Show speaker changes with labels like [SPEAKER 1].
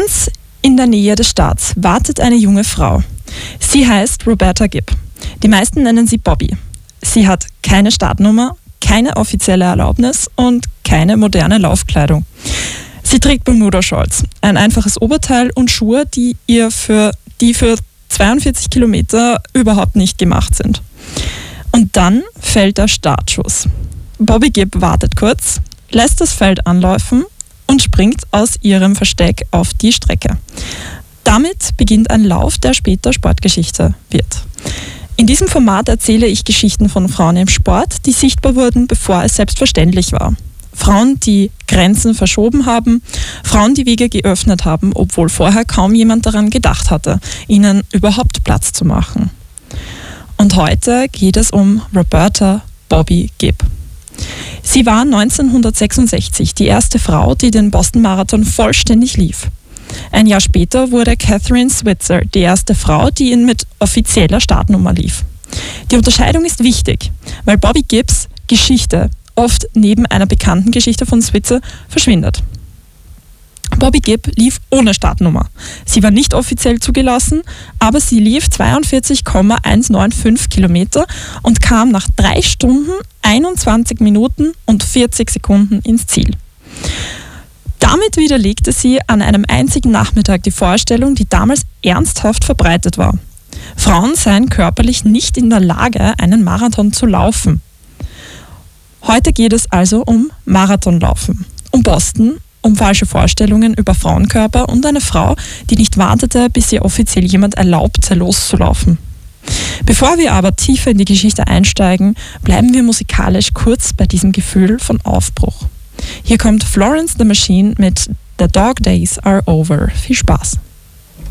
[SPEAKER 1] Ganz in der Nähe des Starts wartet eine junge Frau. Sie heißt Roberta Gibb. Die meisten nennen sie Bobby. Sie hat keine Startnummer, keine offizielle Erlaubnis und keine moderne Laufkleidung. Sie trägt Bermuda-Shorts, ein einfaches Oberteil und Schuhe, die für 42 Kilometer überhaupt nicht gemacht sind. Und dann fällt der Startschuss. Bobby Gibb wartet kurz, lässt das Feld anlaufen und springt aus ihrem Versteck auf die Strecke. Damit beginnt ein Lauf, der später Sportgeschichte wird. In diesem Format erzähle ich Geschichten von Frauen im Sport, die sichtbar wurden, bevor es selbstverständlich war. Frauen, die Grenzen verschoben haben, Frauen, die Wege geöffnet haben, obwohl vorher kaum jemand daran gedacht hatte, ihnen überhaupt Platz zu machen. Und heute geht es um Roberta Bobby Gibb. Sie war 1966 die erste Frau, die den Boston-Marathon vollständig lief. Ein Jahr später wurde Kathrine Switzer die erste Frau, die ihn mit offizieller Startnummer lief. Die Unterscheidung ist wichtig, weil Bobby Gibbs Geschichte oft neben einer bekannten Geschichte von Switzer verschwindet. Bobby Gibb lief ohne Startnummer. Sie war nicht offiziell zugelassen, aber sie lief 42,195 Kilometer und kam nach 3 Stunden, 21 Minuten und 40 Sekunden ins Ziel. Damit widerlegte sie an einem einzigen Nachmittag die Vorstellung, die damals ernsthaft verbreitet war. Frauen seien körperlich nicht in der Lage, einen Marathon zu laufen. Heute geht es also um Marathonlaufen, um Boston, um falsche Vorstellungen über Frauenkörper und eine Frau, die nicht wartete, bis ihr offiziell jemand erlaubte, loszulaufen. Bevor wir aber tiefer in die Geschichte einsteigen, bleiben wir musikalisch kurz bei diesem Gefühl von Aufbruch. Hier kommt Florence the Machine mit The Dog Days Are Over. Viel Spaß!